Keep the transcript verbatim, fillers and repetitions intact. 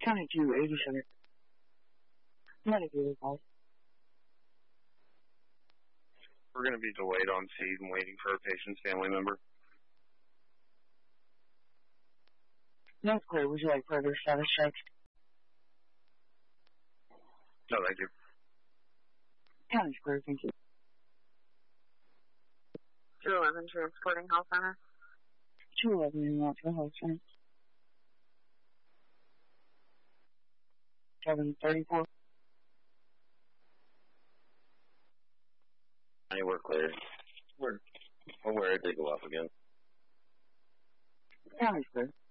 County two eighty-seven. Medicated call. We're going to be delayed on scene and waiting for a patient's family member. That's clear. Would you like further status checks? No, thank you. County's clear, thank you. two eleven Transporting Health Center. two eleven in Rockville Health Center. seven thirty-four. Hey, we're clear. We're, we're where did they go up again? County's clear.